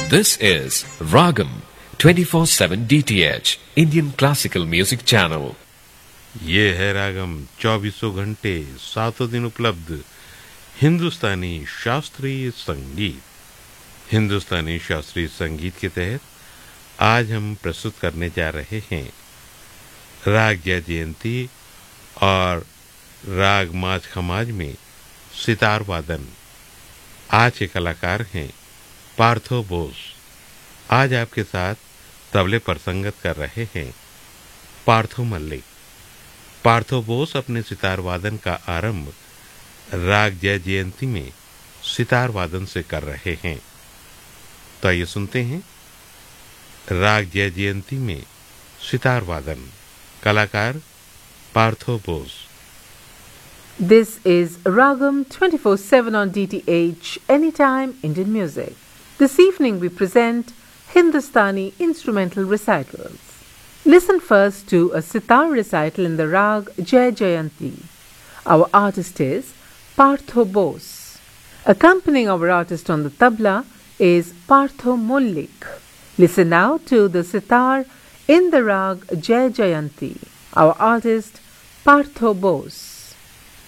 This is Ragam 24/7 DTH Indian Classical Music Channel. ये है रागम 24 घंटे 7 दिन उपलब्ध हिंदुस्तानी शास्त्रीय संगीत। हिंदुस्तानी शास्त्रीय संगीत के तहत आज हम प्रस्तुत करने जा रहे हैं राग जय जयंती और राग माज खमाज में सितार वादन। आज के कलाकार हैं पार्थो बोस। आज आपके साथ तबले पर संगत कर रहे हैं पार्थो मल्लिक। पार्थो बोस अपने सितार वादन का आरंभ राग जय जयंती में सितार वादन से कर रहे हैं। तो आइए सुनते हैं राग जय जयंती में सितार वादन। कलाकार Partho Bose. This is Ragam 24/7 on DTH, Anytime Indian Music. This evening we present Hindustani instrumental recitals. Listen first to a sitar recital in the Rag Jai Jayanti. Our artist is Partho Bose. Accompanying our artist on the tabla is Partho Mullik. Listen now to the sitar in the Rag Jai Jayanti. Our artist Partho Bose.